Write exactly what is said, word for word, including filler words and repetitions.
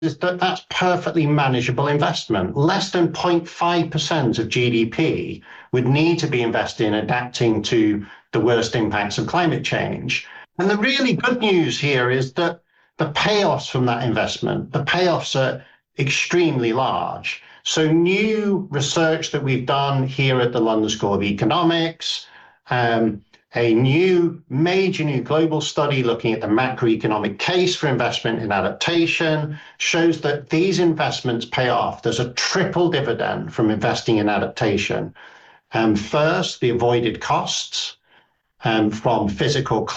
is that that's perfectly manageable investment. Less than zero point five percent of G D P would need to be invested in adapting to the worst impacts of climate change. And the really good news here is that the payoffs from that investment, the payoffs are extremely large. So new research that we've done here at the London School of Economics, um, a new major new global study looking at the macroeconomic case for investment in adaptation shows that these investments pay off. There's a triple dividend from investing in adaptation. Um, first, the avoided costs um, from physical